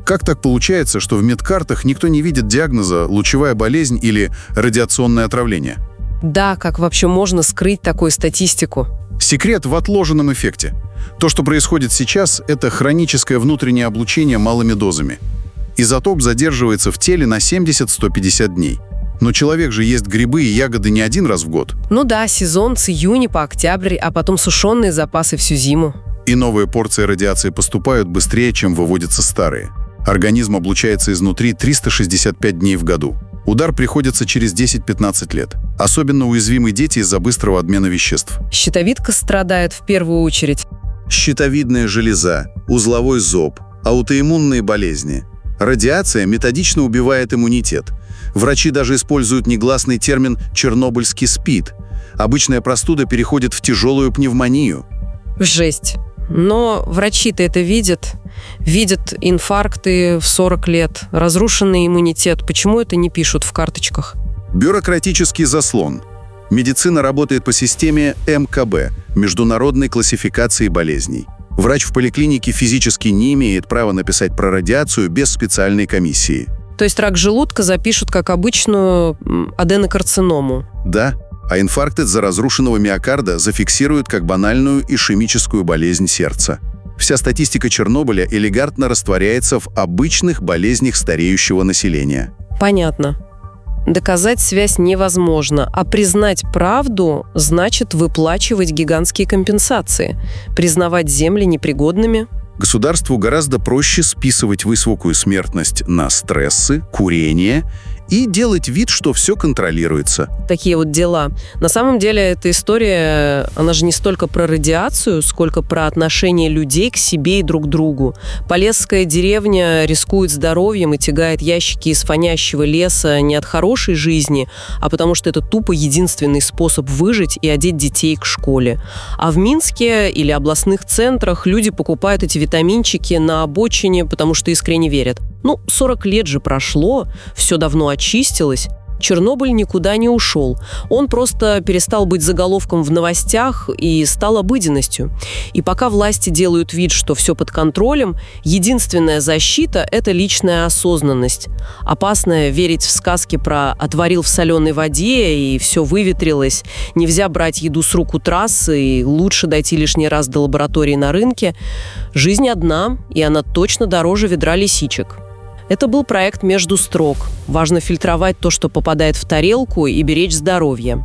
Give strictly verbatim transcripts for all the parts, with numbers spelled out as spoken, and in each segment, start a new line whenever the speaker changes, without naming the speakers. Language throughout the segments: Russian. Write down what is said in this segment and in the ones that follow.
Как так получается, что в медкартах никто не видит диагноза лучевая болезнь или радиационное отравление?
Да, как вообще можно скрыть такую статистику?
Секрет в отложенном эффекте. То, что происходит сейчас, это хроническое внутреннее облучение малыми дозами. Изотоп задерживается в теле на семьдесят - сто пятьдесят дней. Но человек же ест грибы и ягоды не один раз в год.
Ну да, сезон с июня по октябрь, а потом сушеные запасы всю зиму.
И новые порции радиации поступают быстрее, чем выводятся старые. Организм облучается изнутри триста шестьдесят пять дней в году. Удар приходится через десять-пятнадцать лет. Особенно уязвимы дети из-за быстрого обмена веществ.
Щитовидка страдает в первую очередь.
Щитовидная железа, узловой зоб, аутоиммунные болезни. Радиация методично убивает иммунитет. Врачи даже используют негласный термин «чернобыльский СПИД». Обычная простуда переходит в тяжелую пневмонию.
Жесть. Но врачи-то это видят. Видят инфаркты в сорок лет, разрушенный иммунитет. Почему это не пишут в карточках?
Бюрократический заслон. Медицина работает по системе эм ка бэ – международной классификации болезней. Врач в поликлинике физически не имеет права написать про радиацию без специальной комиссии.
То есть рак желудка запишут как обычную аденокарциному?
Да, а инфаркт из-за разрушенного миокарда зафиксируют как банальную ишемическую болезнь сердца. Вся статистика Чернобыля элегантно растворяется в обычных болезнях стареющего населения.
Понятно. Доказать связь невозможно, а признать правду значит выплачивать гигантские компенсации, признавать земли непригодными.
Государству гораздо проще списывать высокую смертность на стрессы, курение и делать вид, что все контролируется.
Такие вот дела. На самом деле эта история, она же не столько про радиацию, сколько про отношение людей к себе и друг к другу. Полесская деревня рискует здоровьем и тягает ящики из фонящего леса не от хорошей жизни, а потому что это тупо единственный способ выжить и одеть детей к школе. А в Минске или областных центрах люди покупают эти витаминчики на обочине, потому что искренне верят. Ну, сорок лет же прошло, все давно очистилось. Чернобыль никуда не ушел. Он просто перестал быть заголовком в новостях и стал обыденностью. И пока власти делают вид, что все под контролем, единственная защита – это личная осознанность. Опасно верить в сказки про «отварил в соленой воде» и все выветрилось. Нельзя брать еду с рук у трассы и лучше дойти лишний раз до лаборатории на рынке. Жизнь одна, и она точно дороже ведра лисичек. Это был проект «Между строк». Важно фильтровать то, что попадает в тарелку, и беречь здоровье.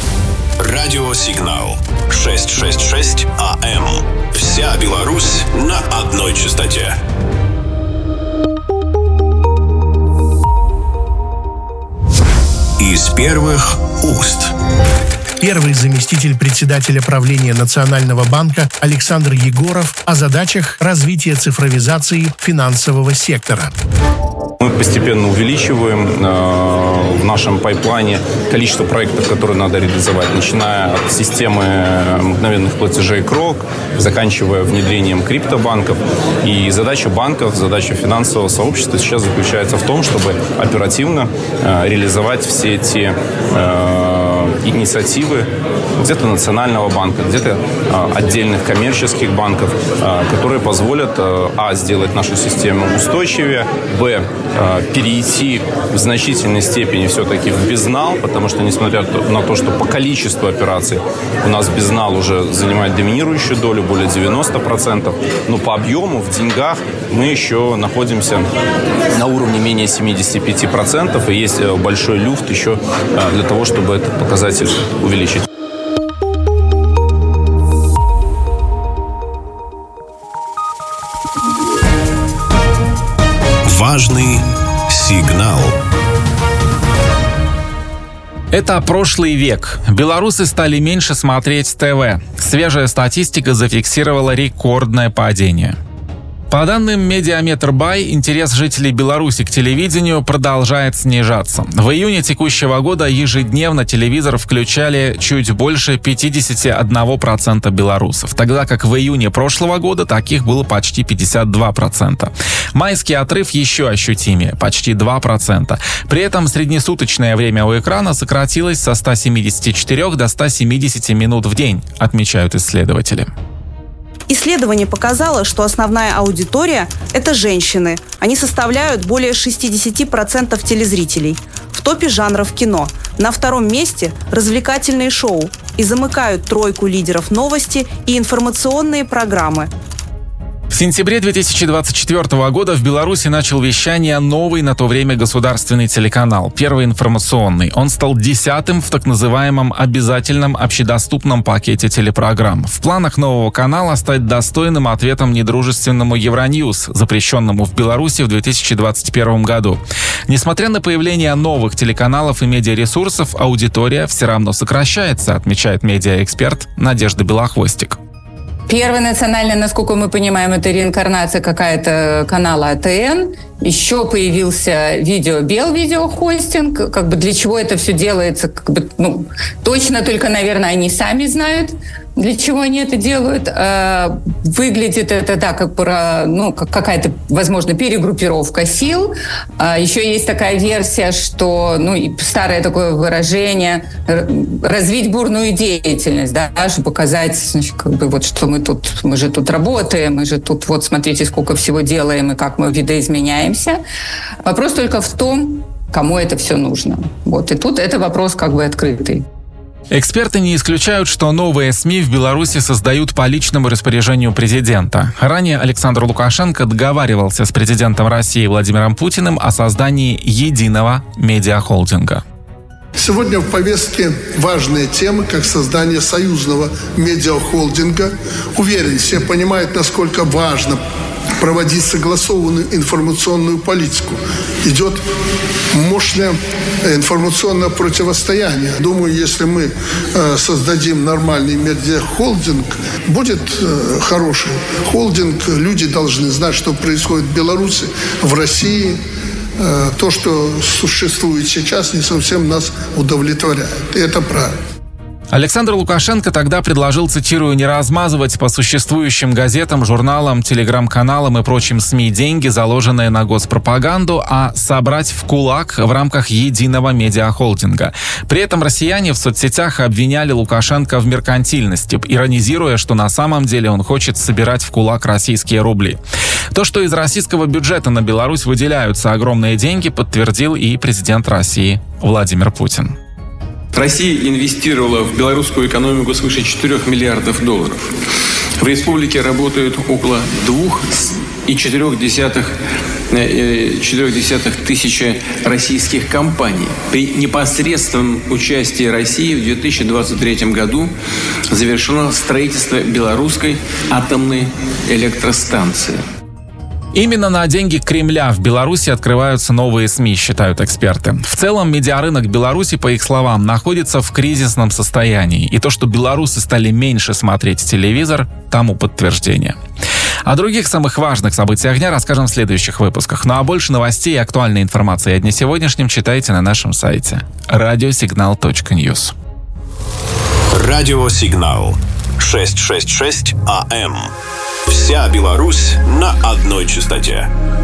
Радиосигнал шестьсот шестьдесят шесть А М. Вся Беларусь на одной частоте. Из первых уст.
Первый заместитель председателя правления Национального банка Александр Егоров о задачах развития цифровизации финансового сектора.
Мы постепенно увеличиваем э, в нашем пайплайне количество проектов, которые надо реализовать, начиная от системы мгновенных платежей КРОК, заканчивая внедрением криптобанков. И задача банков, задача финансового сообщества сейчас заключается в том, чтобы оперативно э, реализовать все эти э, инициативы где-то Национального банка, где-то э, отдельных коммерческих банков, э, которые позволят э, а. сделать нашу систему устойчивее, б. перейти в значительной степени все-таки в безнал, потому что, несмотря на то, что по количеству операций у нас безнал уже занимает доминирующую долю, более девяносто процентов, но по объему, в деньгах мы еще находимся на уровне менее семьдесят пять процентов, и есть большой люфт еще для того, чтобы этот показатель увеличить.
Важный сигнал.
Это прошлый век. Белорусы стали меньше смотреть ТВ. Свежая статистика зафиксировала рекордное падение. По данным Медиаметр.бай, интерес жителей Беларуси к телевидению продолжает снижаться. В июне текущего года ежедневно телевизор включали чуть больше пятьдесят один процент белорусов, тогда как в июне прошлого года таких было почти пятьдесят два процента. Майский отрыв еще ощутимее, почти два процента. При этом среднесуточное время у экрана сократилось со ста семидесяти четырёх до ста семидесяти минут в день, отмечают исследователи.
Исследование показало, что основная аудитория – это женщины. Они составляют более шестьдесят процентов телезрителей. В топе жанров кино. На втором месте – развлекательные шоу. И замыкают тройку лидеров новости и информационные программы.
В сентябре две тысячи двадцать четвёртого года в Беларуси начал вещание новый на то время государственный телеканал, Первый информационный. Он стал десятым в так называемом обязательном общедоступном пакете телепрограмм. В планах нового канала стать достойным ответом недружественному Евроньюз, запрещенному в Беларуси в две тысячи двадцать первом году. Несмотря на появление новых телеканалов и медиаресурсов, аудитория все равно сокращается, отмечает медиаэксперт Надежда Белохвостик.
Первый национальный, насколько мы понимаем, это реинкарнация какая-то канала АТН. Еще появился видео Бел видеохостинг. Как бы для чего это все делается, как бы, ну, точно только, наверное, они сами знают, для чего они это делают. А, выглядит это, да, как, про, ну, как какая-то, возможно, перегруппировка сил. А, еще есть такая версия, что, ну, старое такое выражение, развить бурную деятельность, да, чтобы показать, значит, как бы вот, что мы тут, мы же тут работаем, мы же тут, вот, смотрите, сколько всего делаем и как мы видоизменяемся. Вопрос только в том, кому это все нужно. Вот, и тут это вопрос как бы открытый.
Эксперты не исключают, что новые СМИ в Беларуси создают по личному распоряжению президента. Ранее Александр Лукашенко договаривался с президентом России Владимиром Путиным о создании единого медиахолдинга.
Сегодня в повестке важные темы, как создание союзного медиахолдинга. Уверен, все понимают, насколько важно проводить согласованную информационную политику. Идет мощное информационное противостояние. Думаю, если мы э, создадим нормальный медиахолдинг, будет э, хороший холдинг. Люди должны знать, что происходит в Беларуси, в России. Э, то, что существует сейчас, не совсем нас удовлетворяет. И это правильно.
Александр Лукашенко тогда предложил, цитирую, не размазывать по существующим газетам, журналам, телеграм-каналам и прочим СМИ деньги, заложенные на госпропаганду, а собрать в кулак в рамках единого медиахолдинга. При этом россияне в соцсетях обвиняли Лукашенко в меркантильности, иронизируя, что на самом деле он хочет собирать в кулак российские рубли. То, что из российского бюджета на Беларусь выделяются огромные деньги, подтвердил и президент России Владимир Путин.
Россия инвестировала в белорусскую экономику свыше четырёх миллиардов долларов. В республике работают около двух и четырех десятых, четырех десятых тысячи российских компаний. При непосредственном участии России в две тысячи двадцать третьем году завершено строительство белорусской атомной электростанции.
Именно на деньги Кремля в Беларуси открываются новые СМИ, считают эксперты. В целом, медиарынок Беларуси, по их словам, находится в кризисном состоянии. И то, что белорусы стали меньше смотреть телевизор, тому подтверждение. О других самых важных событиях дня расскажем в следующих выпусках. Ну а больше новостей и актуальной информации о дне сегодняшнем читайте на нашем сайте радиосигнал точка ньюс.
Радиосигнал шестьсот шестьдесят шесть АМ. Вся Беларусь на одной частоте.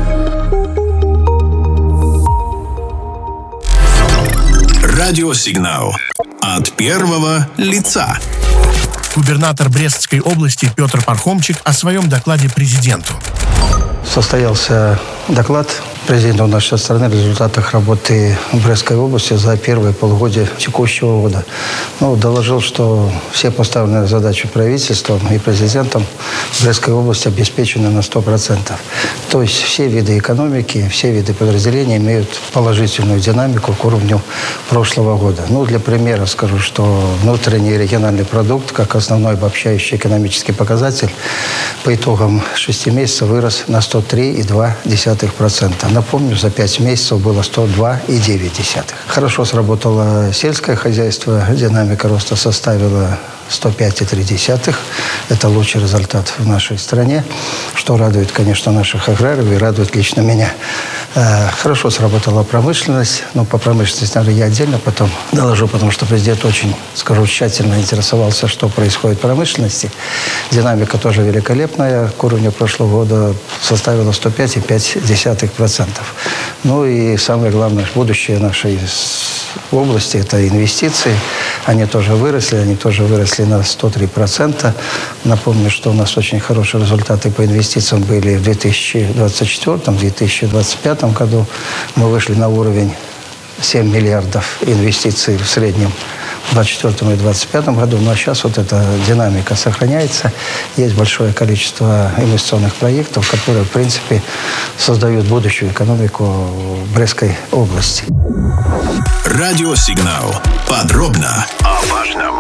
Радиосигнал от первого лица.
Губернатор Брестской области Петр Пархомчик о своем докладе президенту.
Состоялся доклад президента нашей страны о результатах работы в Брестской области за первые полугодие текущего года. Ну, доложил, что все поставленные задачи правительством и президентом в Брестской области обеспечены на сто процентов. То есть все виды экономики, все виды подразделений имеют положительную динамику к уровню прошлого года. Ну, для примера скажу, что внутренний региональный продукт, как основной обобщающий экономический показатель, по итогам шести месяцев вырос на сто три и два десятых процента. Напомню, за пять месяцев было сто два и девять десятых. Хорошо сработало сельское хозяйство. Динамика роста составила сто пять и три десятых. Это лучший результат в нашей стране, что радует, конечно, наших аграриев и радует лично меня. Хорошо сработала промышленность. Но по промышленности, наверное, я отдельно потом доложу, потому что президент очень, скажу, тщательно интересовался, что происходит в промышленности. Динамика тоже великолепная. К уровню прошлого года составила сто пять и пять десятых процента. Ну и самое главное, будущее нашей области – это инвестиции. Они тоже выросли, они тоже выросли на сто три процента. Напомню, что у нас очень хорошие результаты по инвестициям были в две тысячи двадцать четвёртом — две тысячи двадцать пятом году. Мы вышли на уровень семь миллиардов инвестиций в среднем в двадцать четвёртом и двадцать пятом году. Ну а сейчас вот эта динамика сохраняется. Есть большое количество инвестиционных проектов, которые, в принципе, создают будущую экономику Брестской области.
Радиосигнал. Подробно о важном.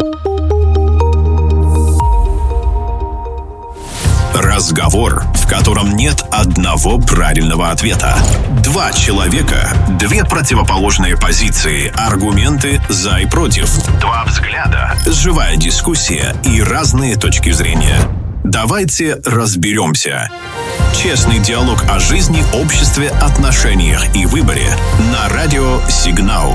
Разговор, в котором нет одного правильного ответа. Два человека, две противоположные позиции, аргументы за и против. Два взгляда, живая дискуссия и разные точки зрения. Давайте разберемся. Честный диалог о жизни, обществе, отношениях и выборе на радио «Сигнал».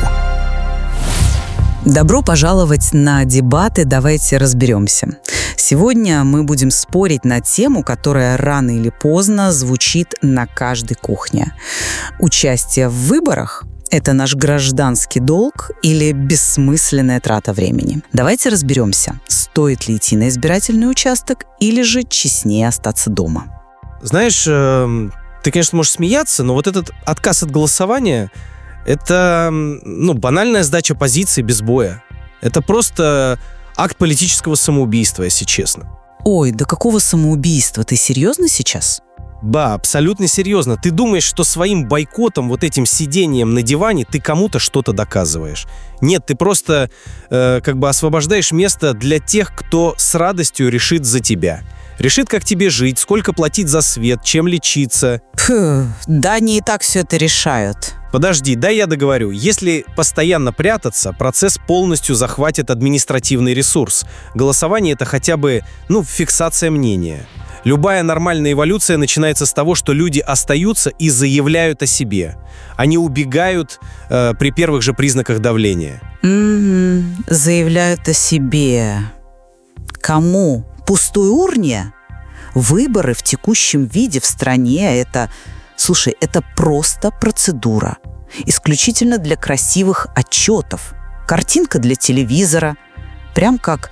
Добро пожаловать на дебаты «Давайте разберемся». Сегодня мы будем спорить на тему, которая рано или поздно звучит на каждой кухне. Участие в выборах – это наш гражданский долг или бессмысленная трата времени? Давайте разберемся, стоит ли идти на избирательный участок или же честнее остаться дома.
Знаешь, ты, конечно, можешь смеяться, но вот этот отказ от голосования – это, ну, банальная сдача позиции без боя. Это просто акт политического самоубийства, если честно.
Ой, да какого самоубийства? Ты серьезно сейчас?
Да, абсолютно серьезно. Ты думаешь, что своим бойкотом, вот этим сидением на диване ты кому-то что-то доказываешь? Нет, ты просто э, как бы освобождаешь место для тех, кто с радостью решит за тебя. Решит, как тебе жить, сколько платить за свет, чем лечиться.
Фу, да они и так все это решают.
Подожди, дай я договорю. Если постоянно прятаться, процесс полностью захватит административный ресурс. Голосование — это хотя бы, ну, фиксация мнения. Любая нормальная эволюция начинается с того, что люди остаются и заявляют о себе. Они убегают э, при первых же признаках давления.
Mm-hmm. Заявляют о себе. Кому? Пустой урне? Выборы в текущем виде в стране — это... Слушай, это просто процедура. Исключительно для красивых отчетов. Картинка для телевизора. Прям как,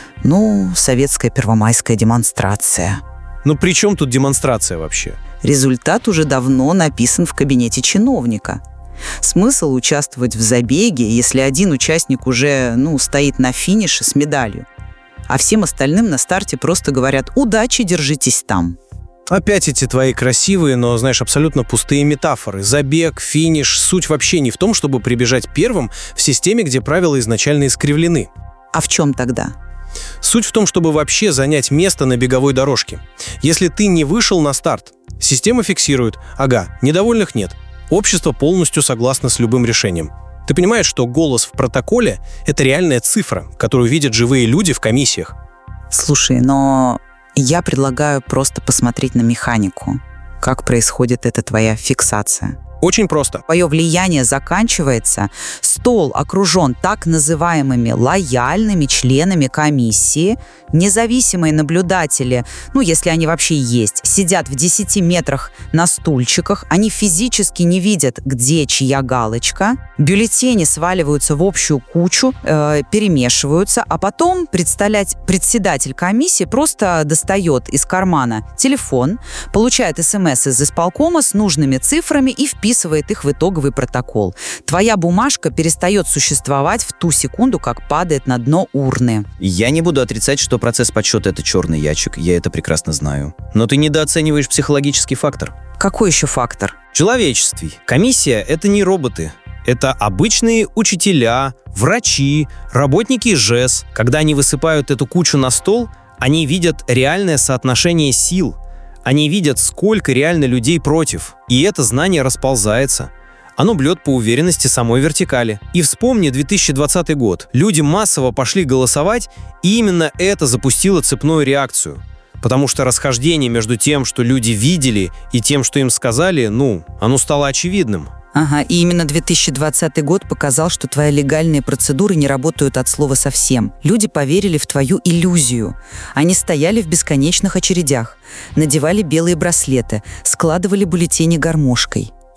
ну, советская первомайская демонстрация.
Ну при чем тут демонстрация вообще?
Результат уже давно написан в кабинете чиновника. Смысл участвовать в забеге, если один участник уже, ну, стоит на финише с медалью, а всем остальным на старте просто говорят «удачи, держитесь там».
Опять эти твои красивые, но, знаешь, абсолютно пустые метафоры. Забег, финиш. Суть вообще не в том, чтобы прибежать первым в системе, где правила изначально искривлены.
А в чем тогда?
Суть в том, чтобы вообще занять место на беговой дорожке. Если ты не вышел на старт, система фиксирует. Ага, недовольных нет. Общество полностью согласно с любым решением. Ты понимаешь, что голос в протоколе – это реальная цифра, которую видят живые люди в комиссиях?
Слушай, но... Я предлагаю просто посмотреть на механику. Как происходит эта твоя фиксация?
Очень просто.
Твое влияние заканчивается. Стол окружен так называемыми лояльными членами комиссии. Независимые наблюдатели, ну, если они вообще есть, сидят в десяти метрах на стульчиках. Они физически не видят, где чья галочка. Бюллетени сваливаются в общую кучу, э, перемешиваются, а потом представлять председатель комиссии просто достает из кармана телефон, получает смс из исполкома с нужными цифрами и вписывает их в итоговый протокол. Твоя бумажка перестает существовать в ту секунду, как падает на дно урны.
Я не буду отрицать, что процесс подсчета — это черный ящик, я это прекрасно знаю. Но ты недооцениваешь психологический фактор.
Какой еще фактор?
Человеческий. Комиссия — это не роботы. Это обычные учителя, врачи, работники ЖЭС. Когда они высыпают эту кучу на стол, они видят реальное соотношение сил. Они видят, сколько реально людей против. И это знание расползается. Оно бьет по уверенности самой вертикали. И вспомни две тысячи двадцатый год. Люди массово пошли голосовать, и именно это запустило цепную реакцию. Потому что расхождение между тем, что люди видели, и тем, что им сказали, ну, оно стало очевидным.
Ага, и именно две тысячи двадцатый год показал, что твои легальные процедуры не работают от слова совсем. Люди поверили в твою иллюзию. Они стояли в бесконечных очередях, надевали белые браслеты, складывали бюллетени гармошкой.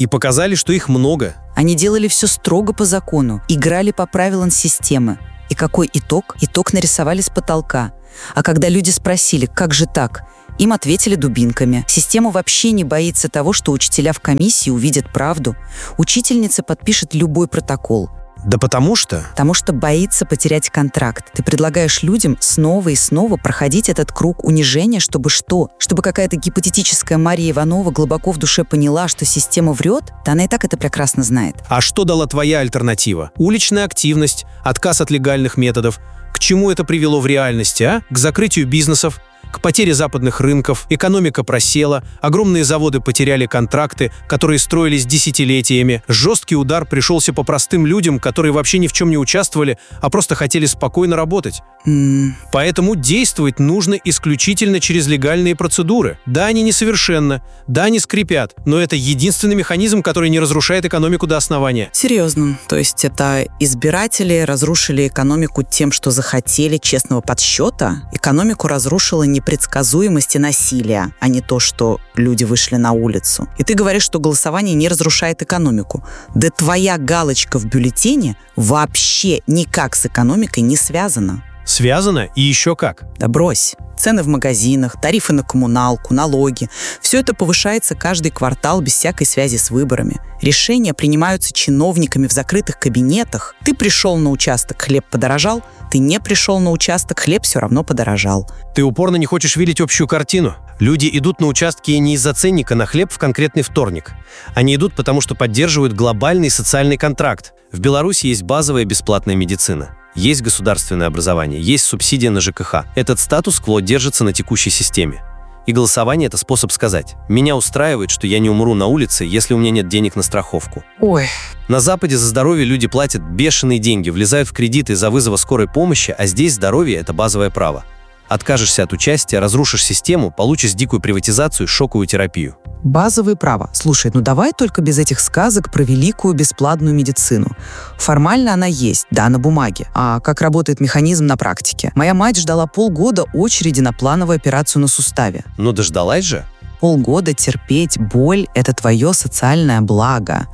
и показали, что их много.
Они делали все строго по закону, играли по правилам системы. И какой итог? Итог нарисовали с потолка. А когда люди спросили, как же так, им ответили дубинками. Система вообще не боится того, что учителя в комиссии увидят правду. Учительница подпишет любой протокол.
Да потому что...
Потому что боится потерять контракт. Ты предлагаешь людям снова и снова проходить этот круг унижения, чтобы что? Чтобы какая-то гипотетическая Мария Иванова глубоко в душе поняла, что система врет? Да она и так это прекрасно знает.
А что дала твоя альтернатива? Уличная активность, отказ от легальных методов. К чему это привело в реальности, а? К закрытию бизнесов, к потере западных рынков, экономика просела, огромные заводы потеряли контракты, которые строились десятилетиями. Жесткий удар пришелся по простым людям, которые вообще ни в чем не участвовали, а просто хотели спокойно работать.
Mm.
Поэтому действовать нужно исключительно через легальные процедуры. Да, они несовершенны, да, они скрипят, но это единственный механизм, который не разрушает экономику до основания.
Серьезно? То есть это избиратели разрушили экономику тем, что захотели честного подсчета? Экономику разрушила непредсказуемость и насилие, а не то, что люди вышли на улицу. И ты говоришь, что голосование не разрушает экономику. Да твоя галочка в бюллетене вообще никак с экономикой не связана.
Связано и еще как.
Да брось. Цены в магазинах, тарифы на коммуналку, налоги. Все это повышается каждый квартал без всякой связи с выборами. Решения принимаются чиновниками в закрытых кабинетах. Ты пришел на участок, хлеб подорожал. Ты не пришел на участок, хлеб все равно подорожал.
Ты упорно не хочешь видеть общую картину. Люди идут на участки не из-за ценника на хлеб в конкретный вторник. Они идут, потому что поддерживают глобальный социальный контракт. В Беларуси есть базовая бесплатная медицина. Есть государственное образование, есть субсидия на ЖКХ. Этот статус-кво держится на текущей системе. И голосование – это способ сказать: меня устраивает, что я не умру на улице, если у меня нет денег на страховку.
Ой.
На Западе за здоровье люди платят бешеные деньги, влезают в кредиты из-за вызова скорой помощи, а здесь здоровье – это базовое право. Откажешься от участия, разрушишь систему, получишь дикую приватизацию и шоковую терапию.
Базовые права. Слушай, ну давай только без этих сказок про великую бесплатную медицину. Формально она есть, да, на бумаге. А как работает механизм на практике? Моя мать ждала полгода очереди на плановую операцию на суставе.
Ну дождалась же.
Полгода терпеть боль – это твое социальное благо.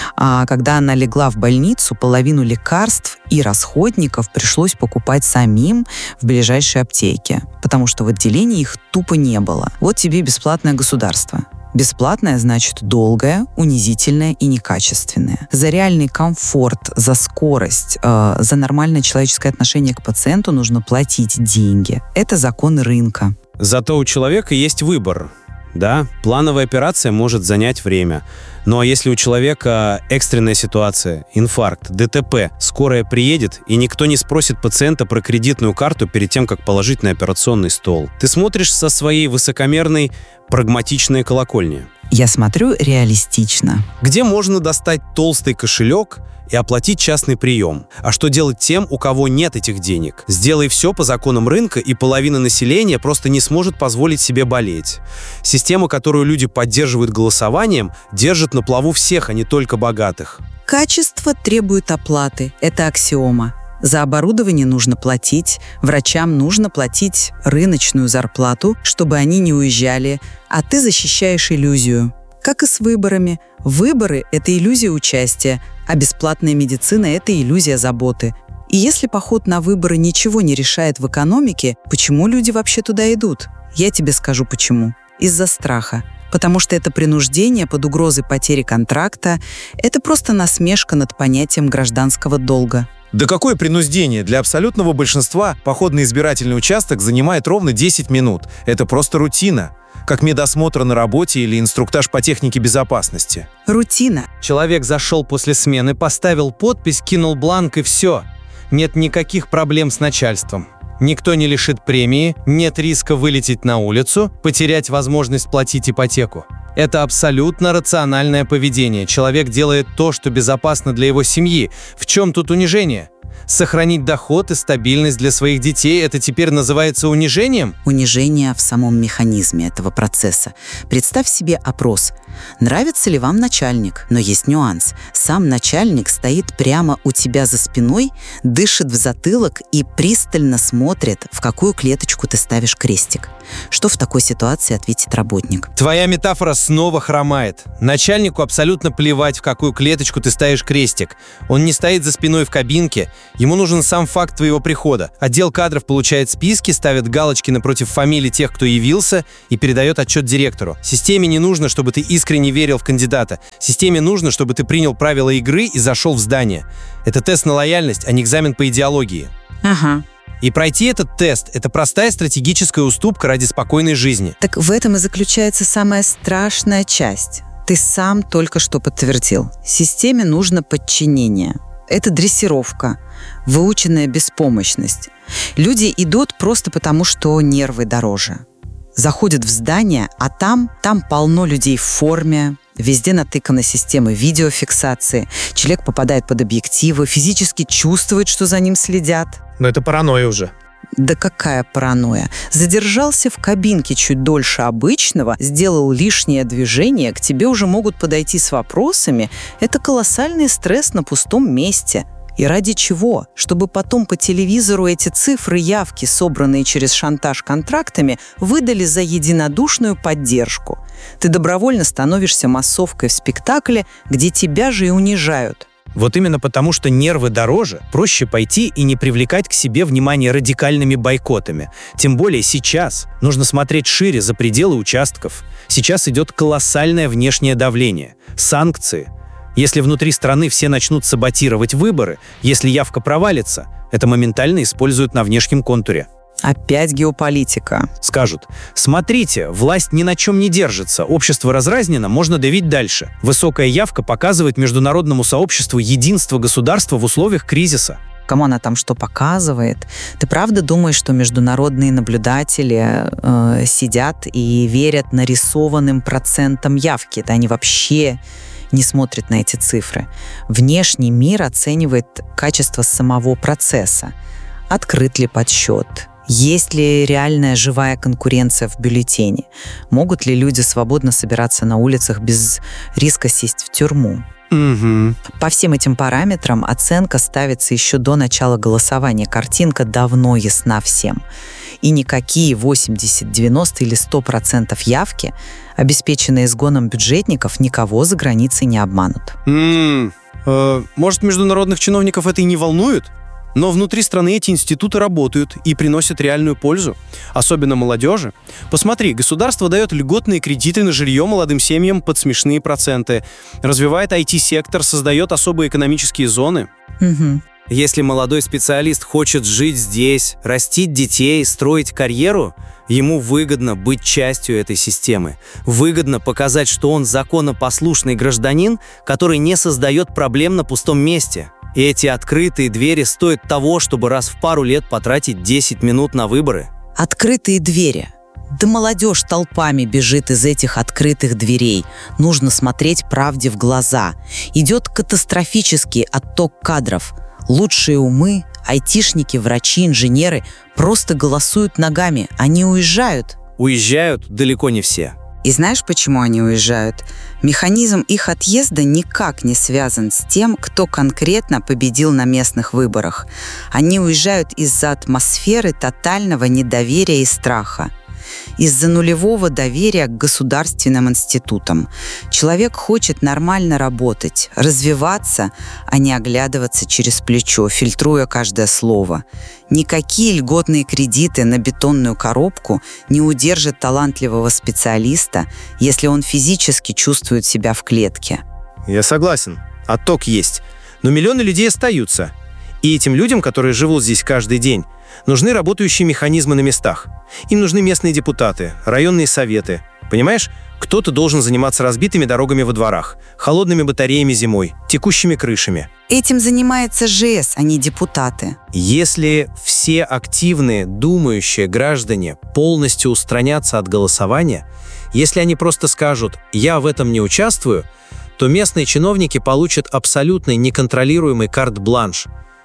А когда она легла в больницу, половину лекарств и расходников пришлось покупать самим в ближайшей аптеке, потому что в отделении их тупо не было. Вот тебе бесплатное государство. Бесплатное значит долгое, унизительное и некачественное. За реальный комфорт, за скорость, э, за нормальное человеческое отношение к пациенту нужно платить деньги. Это закон рынка.
Зато у человека есть выбор. Да, плановая операция может занять время. Ну а если у человека экстренная ситуация, инфаркт, ДТП, скорая приедет, и никто не спросит пациента про кредитную карту перед тем, как положить на операционный стол. Ты смотришь со своей высокомерной, прагматичной колокольни.
Я смотрю реалистично.
Где можно достать толстый кошелек и оплатить частный прием? А что делать тем, у кого нет этих денег? Сделай все по законам рынка, и половина населения просто не сможет позволить себе болеть. Система, которую люди поддерживают голосованием, держит на плаву всех, а не только богатых.
Качество требует оплаты. Это аксиома. За оборудование нужно платить, врачам нужно платить рыночную зарплату, чтобы они не уезжали, а ты защищаешь иллюзию. Как и с выборами. Выборы – это иллюзия участия, а бесплатная медицина – это иллюзия заботы. И если поход на выборы ничего не решает в экономике, почему люди вообще туда идут? Я тебе скажу почему. Из-за страха. Потому что это принуждение под угрозой потери контракта – это просто насмешка над понятием гражданского долга.
Да какое принуждение? Для абсолютного большинства поход на избирательный участок занимает ровно десять минут. Это просто рутина. Как медосмотр на работе или инструктаж по технике безопасности.
Рутина.
Человек зашел после смены, поставил подпись, кинул бланк и все. Нет никаких проблем с начальством. Никто не лишит премии, нет риска вылететь на улицу, потерять возможность платить ипотеку. Это абсолютно рациональное поведение. Человек делает то, что безопасно для его семьи. В чем тут унижение? Сохранить доход и стабильность для своих детей – это теперь называется унижением?
Унижение в самом механизме этого процесса. Представь себе опрос. Нравится ли вам начальник? Но есть нюанс. Сам начальник стоит прямо у тебя за спиной, дышит в затылок и пристально смотрит, в какую клеточку ты ставишь крестик. Что в такой ситуации ответит работник?
Твоя метафора снова хромает. Начальнику абсолютно плевать, в какую клеточку ты ставишь крестик. Он не стоит за спиной в кабинке. Ему нужен сам факт твоего прихода. Отдел кадров получает списки, ставит галочки напротив фамилий тех, кто явился, и передает отчет директору. Системе не нужно, чтобы ты искренне верил в кандидата. Системе нужно, чтобы ты принял правила игры и зашел в здание. Это тест на лояльность, а не экзамен по идеологии.
Ага.
И пройти этот тест – это простая стратегическая уступка ради спокойной жизни.
Так в этом и заключается самая страшная часть. Ты сам только что подтвердил. Системе нужно подчинение. Это дрессировка, выученная беспомощность. Люди идут просто потому, что нервы дороже. Заходят в здание, а там, там полно людей в форме, везде натыканы системы видеофиксации, человек попадает под объективы, физически чувствует, что за ним следят.
Но это паранойя уже.
Да какая паранойя? Задержался в кабинке чуть дольше обычного, сделал лишнее движение, к тебе уже могут подойти с вопросами. Это колоссальный стресс на пустом месте. И ради чего? Чтобы потом по телевизору эти цифры явки, собранные через шантаж контрактами, выдали за единодушную поддержку. Ты добровольно становишься массовкой в спектакле, где тебя же и унижают.
Вот именно потому, что нервы дороже, проще пойти и не привлекать к себе внимание радикальными бойкотами. Тем более сейчас нужно смотреть шире, за пределы участков. Сейчас идет колоссальное внешнее давление, санкции. Если внутри страны все начнут саботировать выборы, если явка провалится, это моментально используют на внешнем контуре.
Опять геополитика.
Скажут: смотрите, власть ни на чем не держится, общество разразнено, можно давить дальше. Высокая явка показывает международному сообществу единство государства в условиях кризиса.
Кому она там что показывает? Ты правда думаешь, что международные наблюдатели э, сидят и верят нарисованным процентам явки? Это они вообще не смотрят на эти цифры. Внешний мир оценивает качество самого процесса. Открыт ли подсчет? Есть ли реальная живая конкуренция в бюллетене? Могут ли люди свободно собираться на улицах без риска сесть в тюрьму?
Угу.
По всем этим параметрам оценка ставится еще до начала голосования. Картинка давно ясна всем. И никакие восемьдесят, девяносто или сто процентов явки, обеспеченные изгоном бюджетников, никого за границей не обманут.
М-м, э, может, международных чиновников это и не волнует? Но внутри страны эти институты работают и приносят реальную пользу, особенно молодежи. Посмотри, государство дает льготные кредиты на жилье молодым семьям под смешные проценты, развивает ай ти-сектор, создает особые экономические зоны.
Угу.
Если молодой специалист хочет жить здесь, растить детей, строить карьеру, ему выгодно быть частью этой системы. Выгодно показать, что он законопослушный гражданин, который не создает проблем на пустом месте. И эти открытые двери стоят того, чтобы раз в пару лет потратить десять минут на выборы.
Открытые двери. Да молодежь толпами бежит из этих открытых дверей. Нужно смотреть правде в глаза. Идет катастрофический отток кадров. Лучшие умы, айтишники, врачи, инженеры просто голосуют ногами. Они уезжают.
Уезжают далеко не все.
И знаешь, почему они уезжают? Механизм их отъезда никак не связан с тем, кто конкретно победил на местных выборах. Они уезжают из-за атмосферы тотального недоверия и страха. Из-за нулевого доверия к государственным институтам. Человек хочет нормально работать, развиваться, а не оглядываться через плечо, фильтруя каждое слово. Никакие льготные кредиты на бетонную коробку не удержат талантливого специалиста, если он физически чувствует себя в клетке.
Я согласен, отток есть. Но миллионы людей остаются. И этим людям, которые живут здесь каждый день, нужны работающие механизмы на местах. Им нужны местные депутаты, районные советы. Понимаешь, кто-то должен заниматься разбитыми дорогами во дворах, холодными батареями зимой, текущими крышами.
Этим занимается ЖЭС, а не депутаты.
Если все активные, думающие граждане полностью устранятся от голосования, если они просто скажут «я в этом не участвую», то местные чиновники получат абсолютный неконтролируемый карт-бланш.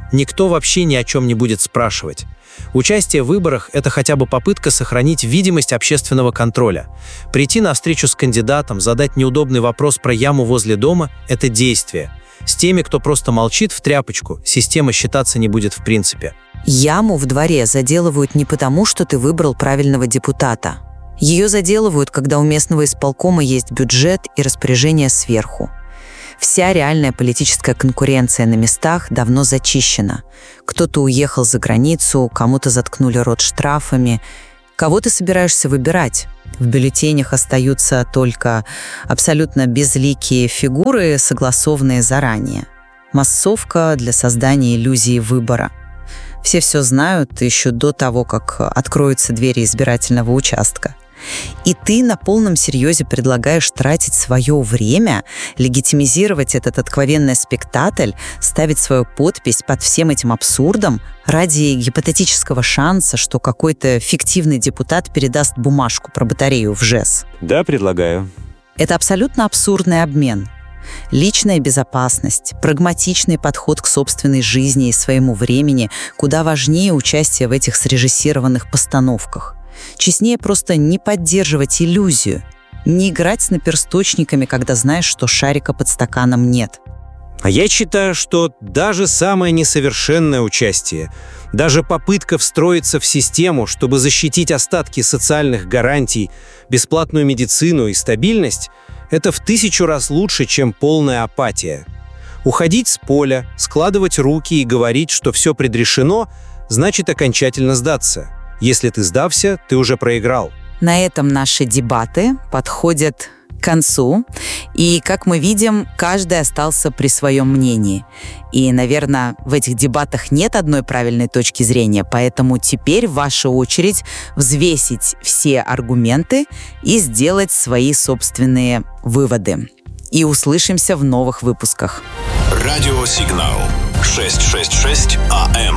никто вообще ни о чем не будет спрашивать. Участие в выборах – это хотя бы попытка сохранить видимость общественного контроля. Прийти на встречу с кандидатом, задать неудобный вопрос про яму возле дома – это действие. С теми, кто просто молчит в тряпочку, система считаться не будет в принципе.
Яму в дворе заделывают не потому, что ты выбрал правильного депутата. Ее заделывают, когда у местного исполкома есть бюджет и распоряжение сверху. Вся реальная политическая конкуренция на местах давно зачищена. Кто-то уехал за границу, кому-то заткнули рот штрафами. Кого ты собираешься выбирать? В бюллетенях остаются только абсолютно безликие фигуры, согласованные заранее. Массовка для создания иллюзии выбора. Все все знают еще до того, как откроются двери избирательного участка. И ты на полном серьезе предлагаешь тратить свое время, легитимизировать этот откровенный спектакль, ставить свою подпись под всем этим абсурдом ради гипотетического шанса, что какой-то фиктивный депутат передаст бумажку про батарею в ЖЭС.
Да, предлагаю.
Это абсолютно абсурдный обмен. Личная безопасность, прагматичный подход к собственной жизни и своему времени куда важнее участия в этих срежиссированных постановках. Честнее просто не поддерживать иллюзию, не играть с наперсточниками, когда знаешь, что шарика под стаканом нет.
А я считаю, что даже самое несовершенное участие, даже попытка встроиться в систему, чтобы защитить остатки социальных гарантий, бесплатную медицину и стабильность, это в тысячу раз лучше, чем полная апатия. Уходить с поля, складывать руки и говорить, что все предрешено, значит окончательно сдаться. Если ты сдався, ты уже проиграл.
На этом наши дебаты подходят к концу. И, как мы видим, каждый остался при своем мнении. И, наверное, в этих дебатах нет одной правильной точки зрения, поэтому теперь ваша очередь взвесить все аргументы и сделать свои собственные выводы. И услышимся в новых выпусках.
Радиосигнал шестьсот шестьдесят шесть АМ.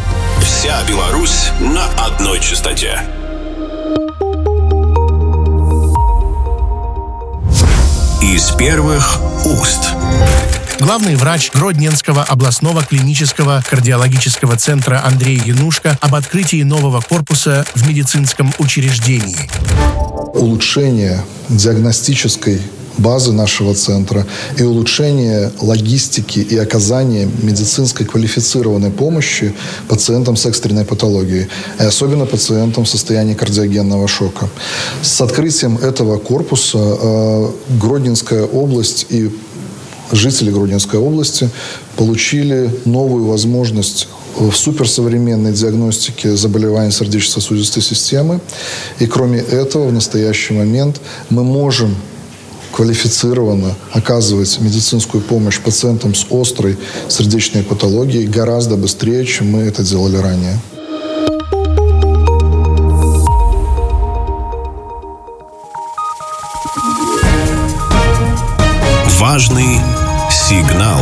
Вся Беларусь на одной частоте. Из первых уст.
Главный врач Гродненского областного клинического кардиологического центра Андрей Янушко об открытии нового корпуса в медицинском учреждении.
Улучшение диагностической базы нашего центра и улучшение логистики и оказания медицинской квалифицированной помощи пациентам с экстренной патологией, и особенно пациентам в состоянии кардиогенного шока. С открытием этого корпуса э, Гродненская область и жители Гродненской области получили новую возможность в суперсовременной диагностике заболеваний сердечно-сосудистой системы. И кроме этого, в настоящий момент мы можем квалифицированно оказывать медицинскую помощь пациентам с острой сердечной патологией гораздо быстрее, чем мы это делали ранее.
Важный сигнал.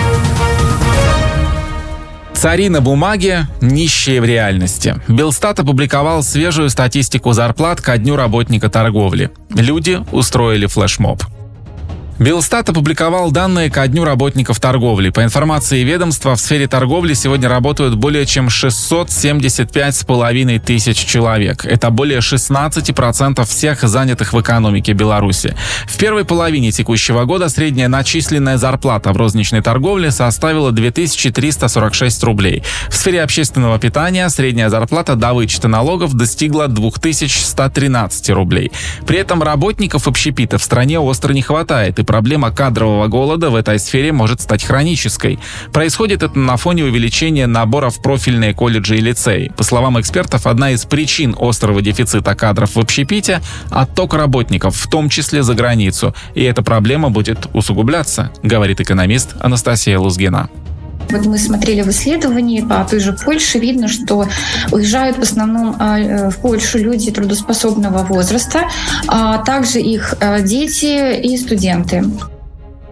Цари на бумаге, нищие в реальности. Белстат опубликовал свежую статистику зарплат ко дню работника торговли. Люди устроили флешмоб. Белстат опубликовал данные ко дню работников торговли. По информации ведомства, в сфере торговли сегодня работают более чем шестьсот семьдесят пять с половиной тысяч человек. Это более шестнадцать процентов всех занятых в экономике Беларуси. В первой половине текущего года средняя начисленная зарплата в розничной торговле составила две тысячи триста сорок шесть рублей. В сфере общественного питания средняя зарплата до вычета налогов достигла две тысячи сто тринадцать рублей. При этом работников общепита в стране остро не хватает, и проблема кадрового голода в этой сфере может стать хронической. Происходит это на фоне увеличения набора в профильные колледжи и лицеи. По словам экспертов, одна из причин острого дефицита кадров в общепите – отток работников, в том числе за границу. И эта проблема будет усугубляться, говорит экономист Анастасия Лузгина.
Вот мы смотрели в исследовании по той же Польше, видно, что уезжают в основном в Польшу люди трудоспособного возраста, а также их дети и студенты.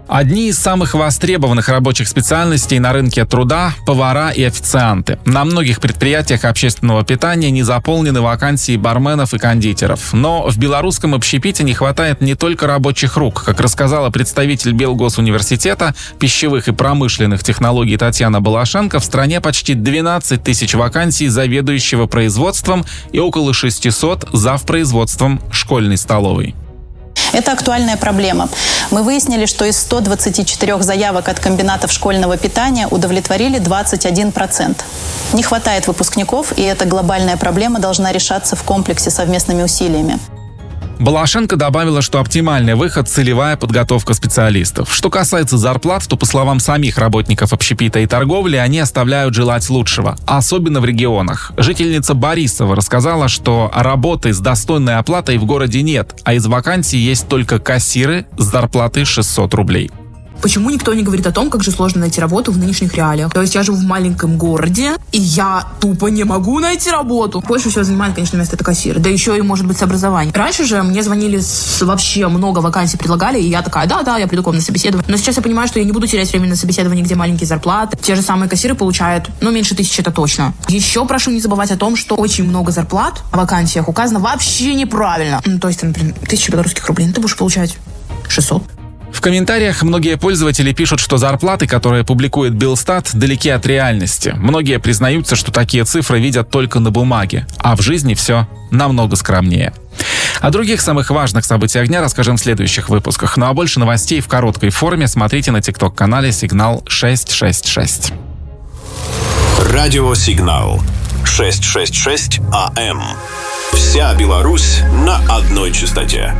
Одни из самых востребованных рабочих специальностей на рынке труда – повара и официанты. На многих предприятиях общественного питания не заполнены вакансии барменов и кондитеров. Но в белорусском общепите не хватает не только рабочих рук. Как рассказала представитель Белгосуниверситета пищевых и промышленных технологий Татьяна Балашенко, в стране почти двенадцать тысяч вакансий заведующего производством и около шестисот завпроизводством школьной столовой.
Это актуальная проблема. Мы выяснили, что из ста двадцати четырёх заявок от комбинатов школьного питания удовлетворили двадцать один процент. Не хватает выпускников, и эта глобальная проблема должна решаться в комплексе совместными усилиями.
Балашенко добавила, что оптимальный выход – целевая подготовка специалистов. Что касается зарплат, то, по словам самих работников общепита и торговли, они оставляют желать лучшего, особенно в регионах. Жительница Борисова рассказала, что работы с достойной оплатой в городе нет, а из вакансий есть только кассиры с зарплатой шестьсот рублей.
Почему никто не говорит о том, как же сложно найти работу в нынешних реалиях? То есть я живу в маленьком городе, и я тупо не могу найти работу. Больше всего занимает, конечно, место это кассир. Да еще и, может быть, с образованием. Раньше же мне звонили, с, вообще много вакансий предлагали, и я такая, да-да, я приду к вам на собеседование. Но сейчас я понимаю, что я не буду терять время на собеседовании, где маленькие зарплаты. Те же самые кассиры получают, ну, меньше тысячи, это точно. Еще прошу не забывать о том, что очень много зарплат в вакансиях указано вообще неправильно. Ну, то есть, например, тысяча белорусских рублей, ну, ты будешь получать шестьсот.
В комментариях многие пользователи пишут, что зарплаты, которые публикует Белстат, далеки от реальности. Многие признаются, что такие цифры видят только на бумаге, а в жизни все намного скромнее. О других самых важных событиях дня расскажем в следующих выпусках. Ну а больше новостей в короткой форме смотрите на тикток-канале «Сигнал шестьсот шестьдесят шесть».
Радио «Сигнал» шестьсот шестьдесят шесть АМ. Вся Беларусь на одной частоте.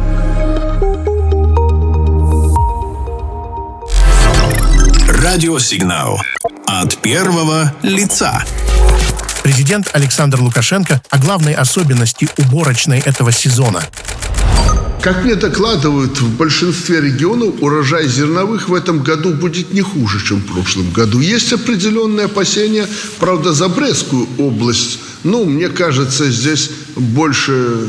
Радиосигнал. От первого лица.
Президент Александр Лукашенко о главной особенности уборочной этого сезона.
Как мне докладывают, в большинстве регионов урожай зерновых в этом году будет не хуже, чем в прошлом году. Есть определенные опасения, правда, за Брестскую область. Ну, мне кажется, здесь больше